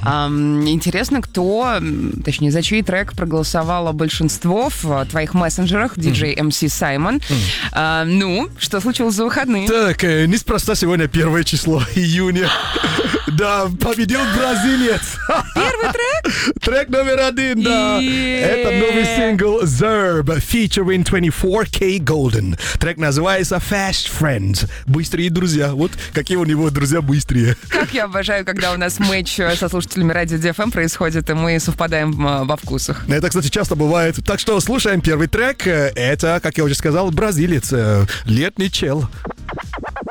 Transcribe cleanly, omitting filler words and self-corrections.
Интересно, точнее, за чей трек проголосовало большинство в твоих мессенджерах, диджей MC Саймон. Что случилось за выходные? Так, неспроста сегодня 1 число июня. Да, победил бразилец. Первый трек? Трек номер 1, да. Это новый сингл Zerb, featuring 24K Golden. Трек называется Fast Friends. Быстрые друзья. Вот какие у него друзья быстрые. Как я обожаю, когда у нас матч со слушателями Радио DFM происходит, и мы совпадаем во вкусах. Это, кстати, часто бывает. Так что слушаем первый трек. Это, как я уже сказал, бразилец. Летний чел.